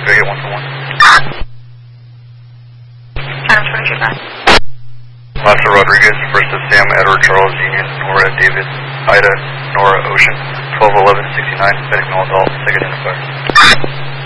Vega 121. Adam 22 Lassa Rodriguez, first of Sam, Edward, Charles, Union, Nora, David, Ida, Nora, Ocean, 121169, medic male adult, second identifier.